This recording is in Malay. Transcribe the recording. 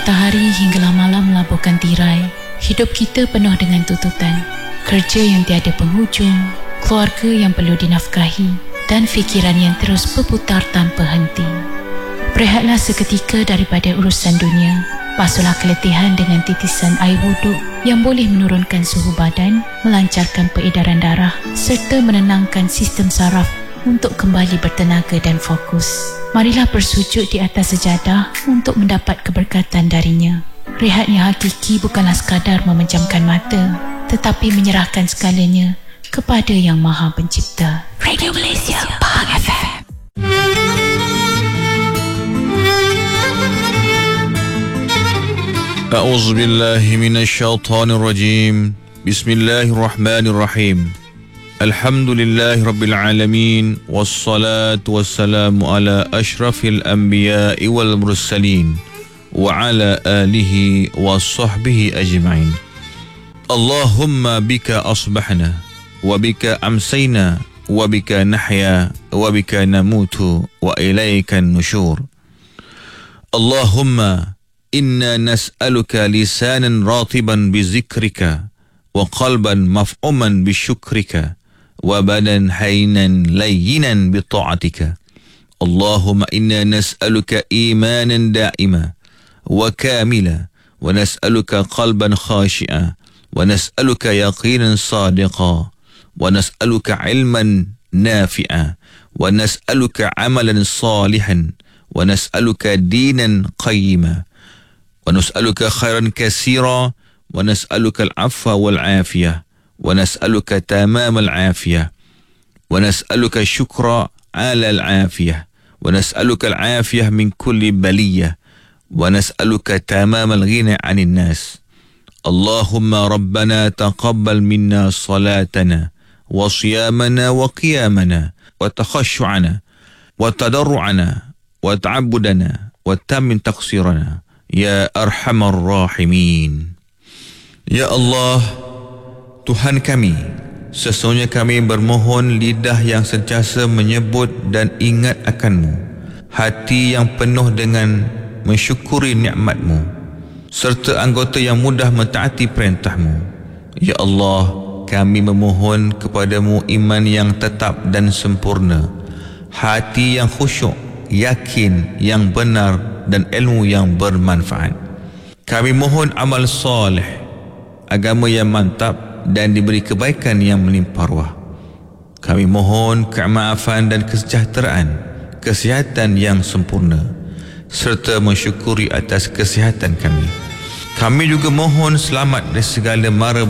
Matahari hinggalah malam melabuhkan tirai. Hidup kita penuh dengan tuntutan. Kerja yang tiada penghujung, keluarga yang perlu dinafkahi, dan fikiran yang terus berputar tanpa henti. Berehatlah seketika daripada urusan dunia. Basuhlah keletihan dengan titisan air wuduk yang boleh menurunkan suhu badan, melancarkan peredaran darah serta menenangkan sistem saraf untuk kembali bertenaga dan fokus. Marilah bersujud di atas sejadah untuk mendapat keberkatan darinya. Rehat yang hakiki bukanlah sekadar memejamkan mata, tetapi menyerahkan segalanya kepada Yang Maha Pencipta. Radio Malaysia, Pahang FM. A'udzu billahi minasyaitonir rajim. Bismillahirrahmanirrahim. Alhamdulillahi rabbil alamin, wassalatu wassalamu ala asyrafil anbiya'i wal mursalin wa ala alihi wa sahbihi ajma'in. Allahumma bika asbahna wa bika amsayna wa bika nahya wa bika namutu wa ilaikan nusyur. Allahumma inna nas'aluka lisanan ratiban bizikrika wa qalban maf'uman bisyukrika wa badan haynan layyinan bita'atika. Allahumma inna nas'aluka imanan da'ima wa kamila wa nas'aluka qalban khashi'a wa nas'aluka yaqinan sadiqa wa nas'aluka ilman nafi'a wa nas'aluka amalan salihan wa nas'aluka dinan qayyima wa nas'aluka khairan katsira wa nas'aluka al-'afwa wal-'afiyah wa nas'aluka tamam al-'afiyah wa nas'aluka syukra 'ala al-'afiyah wa nas'aluka al-'afiyah min kulli baliyah wa nas'aluka tamam al-ghina 'anil nas. Allahumma rabbana taqabbal minna salatana wa siyamana wa qiyamana wa takhashu'ana wa tadarru'ana wa ta'abbudana wa tammin taqsirana ya arhamar rahimin. Ya Allah, Tuhan kami, sesungguhnya kami bermohon lidah yang sentiasa menyebut dan ingat akan-Mu, hati yang penuh dengan mensyukuri nikmat-Mu, serta anggota yang mudah mentaati perintah-Mu. Ya Allah, kami memohon kepada-Mu iman yang tetap dan sempurna, hati yang khusyuk, yakin, yang benar dan ilmu yang bermanfaat. Kami mohon amal soleh, agama yang mantap dan diberi kebaikan yang melimpah ruah. Kami mohon kemaafan dan kesejahteraan, kesihatan yang sempurna, serta mensyukuri atas kesihatan kami. Kami juga mohon selamat dari segala mara